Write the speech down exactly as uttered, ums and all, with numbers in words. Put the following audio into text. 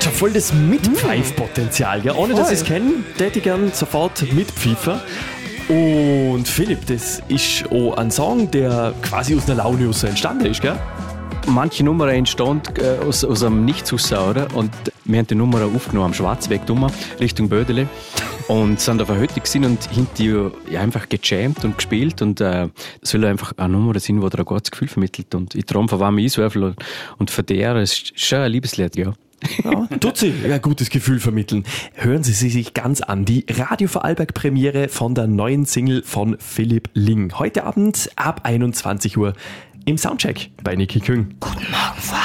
Hat schon voll das Mitpfeifpotenzial, ja? Ohne dass ich es kenne, hätte ich gern sofort mitpfeifen. Und Philipp, das ist auch ein Song, der quasi aus einer Laune raus entstanden ist, gell? Manche Nummer entstand äh, aus, aus einem Nichts raus, oder? Und wir haben die Nummer aufgenommen am Schwarzweg Richtung Bödele und sind auf einer Hütte gewesen und hinter ja, einfach gejammt und gespielt und äh, es soll einfach eine Nummer sein, die dir ein gutes Gefühl vermittelt und ich träume von warmen Eiswürfeln und, und für der ist schon ein Liebeslied, ja. Ja, tut sie ja, ein gutes Gefühl vermitteln. Hören Sie sie sich ganz an. Die Radio Vorarlberg-Premiere von der neuen Single von Philipp Ling. Heute Abend ab einundzwanzig Uhr im Soundcheck bei Niki Küng. Guten Morgen,